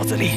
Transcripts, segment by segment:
子里。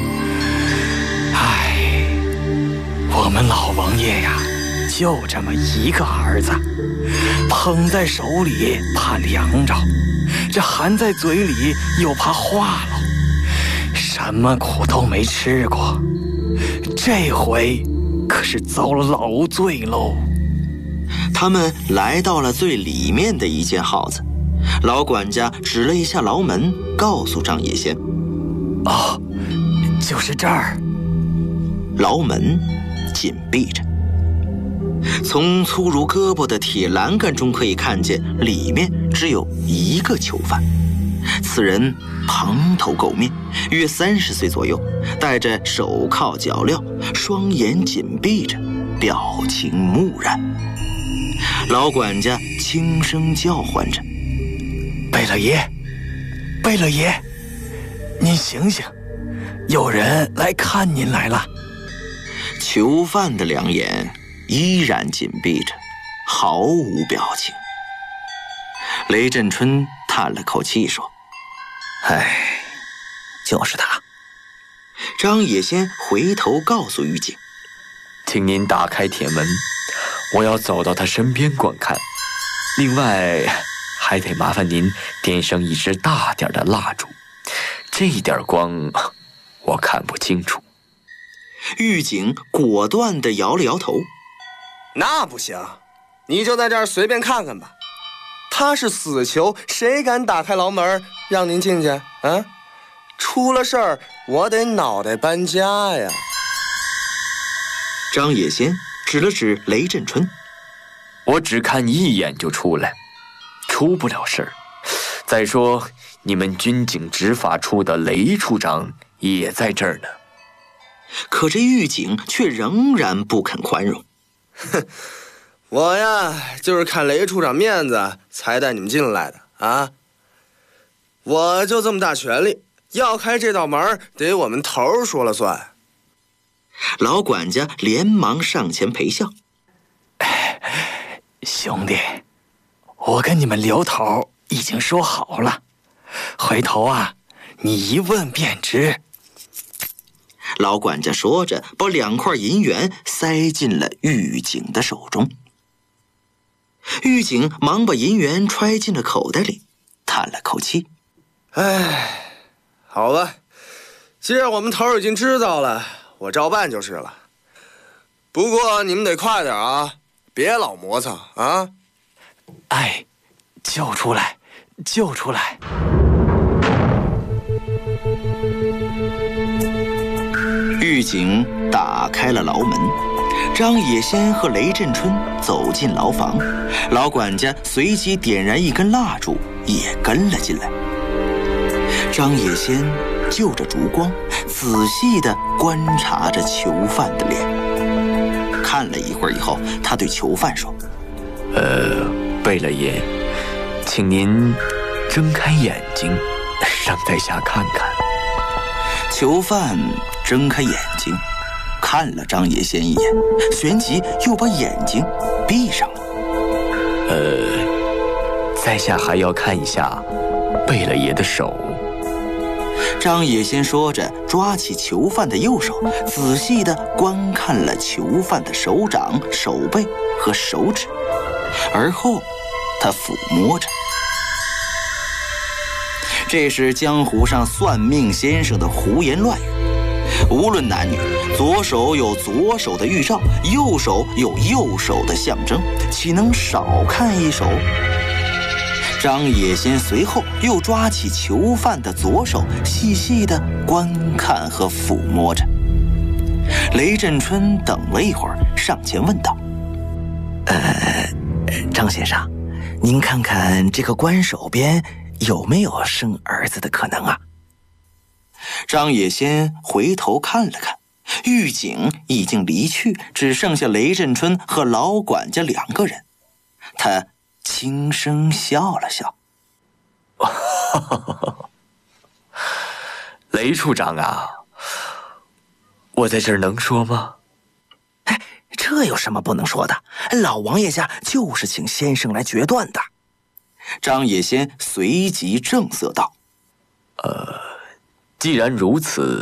唉，我们老王爷呀，就这么一个儿子，捧在手里怕凉着，这含在嘴里又怕化了，什么苦都没吃过，这回可是遭了老罪喽。 他们来到了最里面的一间号子，老管家指了一下牢门，告诉张野仙：“ 哦，就是这儿。” 牢门紧闭着，从粗如胳膊的铁栏杆中可以看见，里面只有一个囚犯。此人蓬头垢面，约30岁左右，戴着手铐脚镣，双眼紧闭着，表情木然。老管家轻声叫唤着：“ 贝勒爷，贝勒爷，您醒醒，有人来看您来了。” 囚犯的两眼依然紧闭着，毫无表情。雷震春叹了口气说：“ 唉，就是他。” 张野仙回头告诉狱警：“ 请您打开铁门，我要走到他身边观看。另外，还得麻烦您点上一支大点的蜡烛，这点光我看不清楚。” 狱警果断地摇了摇头：“ 那不行，你就在这儿随便看看吧。他是死囚，谁敢打开牢门让您进去啊？出了事儿，我得脑袋搬家呀。” 张野仙指了指雷震春：“ 我只看一眼就出来，出不了事儿。再说，你们军警执法处的雷处长也在这儿呢。” 可这狱警却仍然不肯宽容。 “哼，我呀，就是看雷处长面子才带你们进来的啊！我就这么大权力，要开这道门得我们头说了算。” 老管家连忙上前陪笑：“ 兄弟，我跟你们刘头已经说好了，回头啊，你一问便知。” 老管家说着，把2块银元塞进了狱警的手中。狱警忙把银元揣进了口袋里，叹了口气：“ 唉，好吧，既然我们头已经知道了，我照办就是了。不过你们得快点啊，别老磨蹭啊！”“ 哎，就出来，就出来。” 狱警打开了牢门，张野仙和雷震春走进牢房，老管家随即点燃一根蜡烛，也跟了进来。张野仙就着烛光，仔细地观察着囚犯的脸。看了一会儿以后，他对囚犯说：“ 贝勒爷，请您睁开眼睛，让在下看看。” 囚犯睁开眼睛，看了张野仙一眼，旋即又把眼睛闭上了。 在下还要看一下贝勒爷的手。 张野仙说着，抓起囚犯的右手，仔细地观看了囚犯的手掌、手背和手指，而后他抚摸着。这是江湖上算命先生的胡言乱语。无论男女，左手有左手的预兆，右手有右手的象征，岂能少看一手？张野仙随后又抓起囚犯的左手，细细地观看和抚摸着。雷震春等了一会儿，上前问道：“ 张先生，您看看这个官手边有没有生儿子的可能啊？” 张野仙回头看了看，狱警已经离去，只剩下雷震春和老管家2个人。他轻声笑了笑：“ 雷处长啊，我在这儿能说吗？”“ 哎，这有什么不能说的？老王爷家就是请先生来决断的。” 张野仙随即正色道：“ 既然如此，